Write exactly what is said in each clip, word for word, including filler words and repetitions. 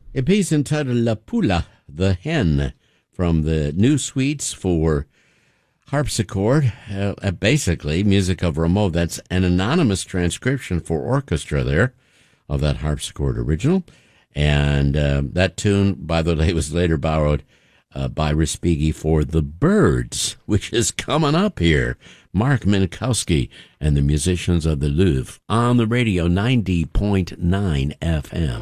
A piece entitled La Pula, the Hen, from the new suites for harpsichord, uh, basically music of Rameau. That's an anonymous transcription for orchestra there of that harpsichord original. And uh, that tune, by the way, was later borrowed uh, by Respighi for The Byrds, which is coming up here. Mark Minkowski and the Musicians of the Louvre on the radio, ninety point nine F M.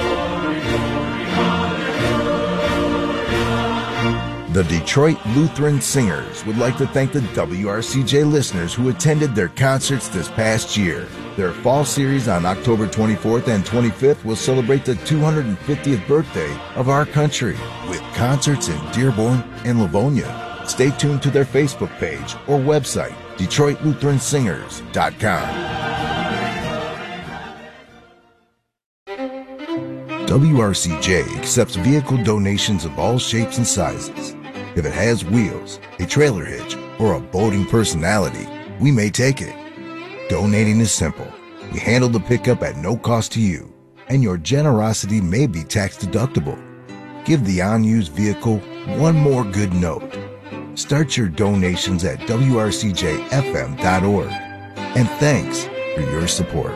The Detroit Lutheran Singers would like to thank the W R C J listeners who attended their concerts this past year. Their fall series on October twenty-fourth and twenty-fifth will celebrate the two hundred fiftieth birthday of our country with concerts in Dearborn and Livonia. Stay tuned to their Facebook page or website, Detroit Lutheran Singers dot com. W R C J accepts vehicle donations of all shapes and sizes. If it has wheels, a trailer hitch, or a boating personality, we may take it. Donating is simple. We handle the pickup at no cost to you, and your generosity may be tax deductible. Give the unused vehicle one more good note. Start your donations at W R C J F M dot org. And thanks for your support.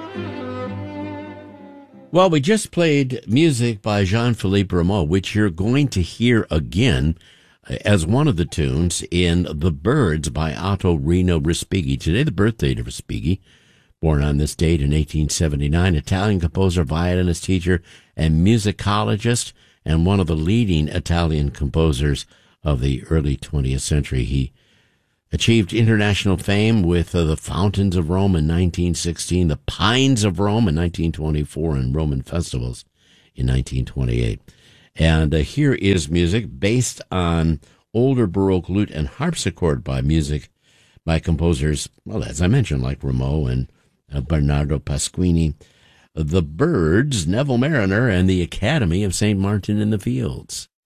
Well, we just played music by Jean-Philippe Rameau, which you're going to hear again as one of the tunes in The Byrds by Otto Rino Respighi. Today, the birthday of Respighi, born on this date in eighteen seventy-nine, Italian composer, violinist, teacher, and musicologist, and one of the leading Italian composers of the early twentieth century. He achieved international fame with uh, the Fountains of Rome in nineteen sixteen, the Pines of Rome in nineteen twenty-four, and Roman festivals in nineteen twenty-eight. And uh, here is music based on older Baroque lute and harpsichord by music by composers, well, as I mentioned, like Rameau and uh, Bernardo Pasquini, The Byrds, Neville Marriner, and the Academy of Saint Martin in the Fields.